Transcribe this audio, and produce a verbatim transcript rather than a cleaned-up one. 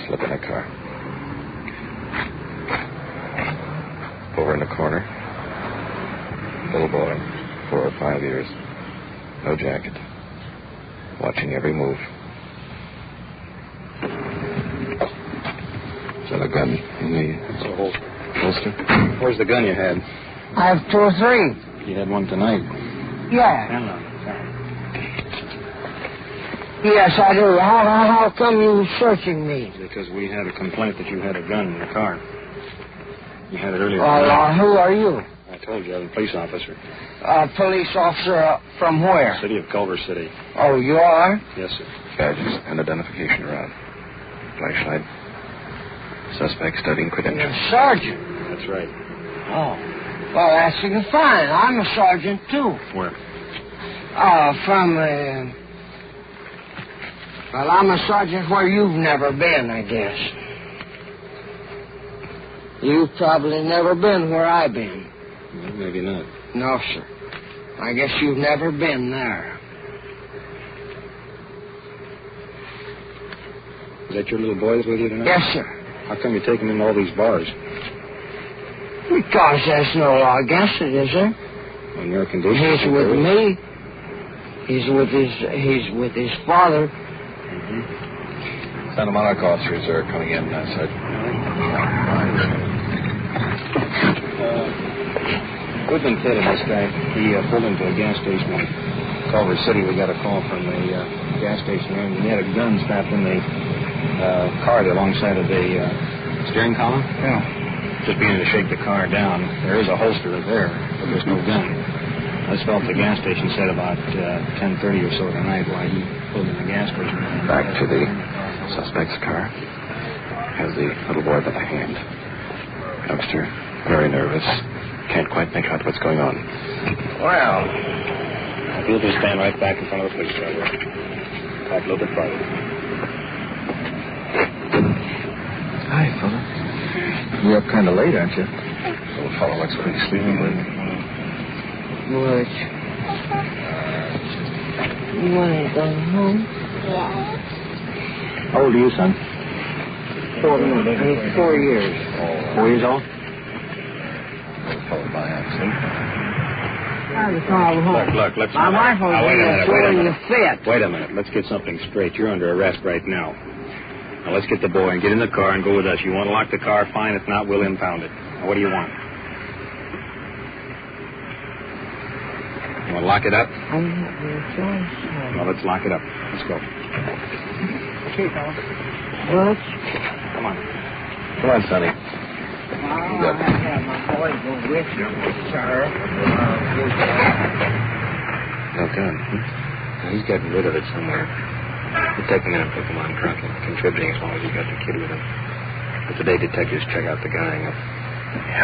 Look in the car. Over in the corner. Little boy, four or five years. No jacket. Watching every move. Is that a gun in the holster? holster? Where's the gun you had? I have two or three. You had one tonight. Yeah. Stand up. Yes, I do. How, how, how come you searching me? Because we had a complaint that you had a gun in the car. You had it earlier. Uh, uh, who are you? I told you, I'm a police officer. A police officer uh, from where? City of Culver City. Oh, you are? Yes, sir. Badges and identification around. Flashlight. Suspect studying credentials. You're a sergeant. That's right. Oh. Well, that's fine. I'm a sergeant, too. Where? Uh, from, uh... Well, I'm a sergeant where you've never been, I guess. You've probably never been where I've been. Well, maybe not. No, sir. I guess you've never been there. Is that your little boy that's with you tonight? Yes, sir. How come you take him into all these bars? Because there's no law against it, is there? On your condition? He's with me. He's with his he's with his father. Mm-hmm. Santa Monica officers are coming in, uh, Sergeant. Uh, Goodman Kid and this guy, he uh, pulled into a gas station in Culver City. We got a call from the uh, gas station there, and he had a gun strapped in the uh, car there alongside of the uh, steering column. Yeah. Just beginning to shake the car down. There is a holster there, but there's no gun. This fellow at the gas station said about uh, ten thirty or so tonight while he pulled in the gas station. Back to the suspect's car. Has the little boy by the hand. Youngster, very nervous. Can't quite make out what's going on. Well, if you'll just stand right back in front of the police car. Back a little bit farther. Hi, fella. You're up kind of late, aren't you? Little fellow looks pretty sleepy, but... What? You want to go home? How old are you, son? Four, four years. Four years old? Little fellow by accident. I was called home. Look, look, let's... My wife was Now, wait a minute, wait a throwing a minute. fit. Wait a minute. Let's get something straight. You're under arrest right now. Now, let's get the boy and get in the car and go with us. You want to lock the car? Fine. If not, we'll impound it. Now, what do you want? You want to lock it up? I don't have no choice. Well, let's lock it up. Let's go. Okay, fella. What? Come on. Come on, Sonny. I'll have to have my boy go with you, sir. No gun. Now, he's getting rid of it somewhere. We'll take him in and put him on drunk and contributing as long as he's got the kid with him. But today, detectives check out the gang.